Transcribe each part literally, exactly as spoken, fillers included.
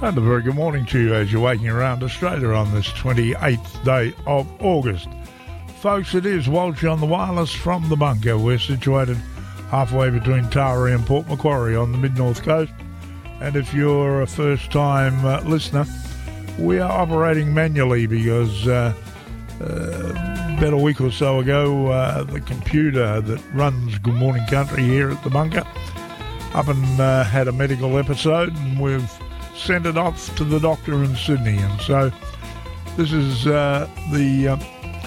And a very good morning to you as you're waking around Australia on this twenty-eighth day of August. Folks, it is Walsh on the wireless from the bunker. We're situated halfway between Taree and Port Macquarie on the mid-north coast. And if you're a first-time uh, listener, we are operating manually because uh, uh, about a week or so ago, uh, the computer that runs Good Morning Country here at the bunker up and uh, had a medical episode, and we've sent it off to the doctor in Sydney. And so this is uh, the uh,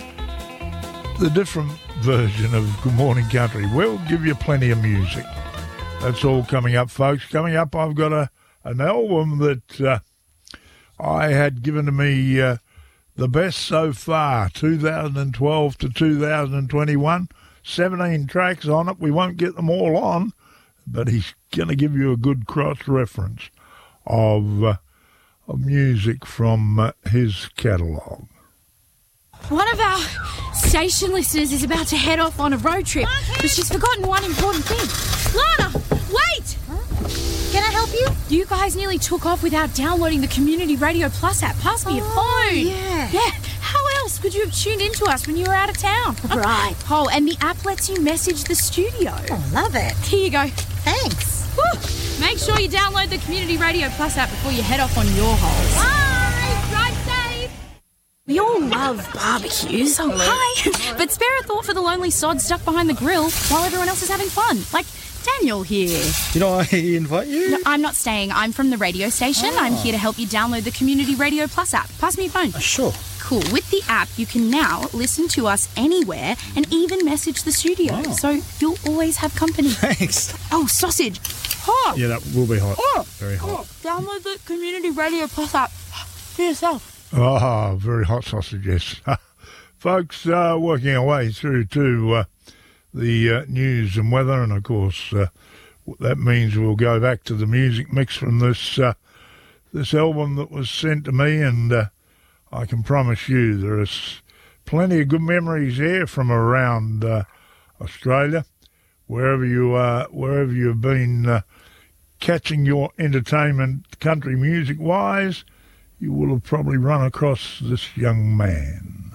the different version of Good Morning Country. We'll give you plenty of music. That's all coming up, folks. Coming up, I've got a an album that uh, I had given to me uh, the best so far, two thousand twelve to two thousand twenty-one. seventeen tracks on it. We won't get them all on, but he's going to give you a good cross-reference of, uh, of music from uh, his catalogue. One of our station listeners is about to head off on a road trip, but she's forgotten one important thing. Lana, wait! Huh? Can I help you? You guys nearly took off without downloading the Community Radio Plus app. Pass me oh, your phone. Yeah. Yeah. How else could you have tuned into us when you were out of town? Right. Oh, and the app lets you message the studio. Oh, love it. Here you go. Thanks. Woo. Make sure you download the Community Radio Plus app before you head off on your holes. Bye. Drive safe. We all love barbecues. Oh, hi. But spare a thought for the lonely sod stuck behind the grill while everyone else is having fun. Like Daniel here. Did I invite you? No, I'm not staying. I'm from the radio station. Oh. I'm here to help you download the Community Radio Plus app. Pass me your phone. Uh, sure. Cool. With the app, you can now listen to us anywhere and even message the studio. Oh. So you'll always have company. Thanks. Oh, sausage. Hot. Yeah, that will be hot. Oh. Very hot. Oh. Download the Community Radio Plus app for yourself. Ah, very hot sausage, yes. Folks, uh, working our way through to uh, the uh, news and weather, and of course uh, that means we'll go back to the music mix from this uh, this album that was sent to me, and uh, I can promise you there is plenty of good memories here from around uh, Australia, wherever you are, wherever you've been uh, catching your entertainment, country music-wise. You will have probably run across this young man.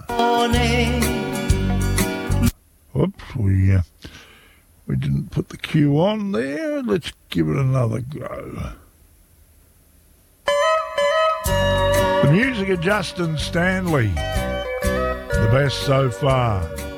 Whoops, we uh, we didn't put the cue on there. Let's give it another go. The music of Justin Stanley, the best so far.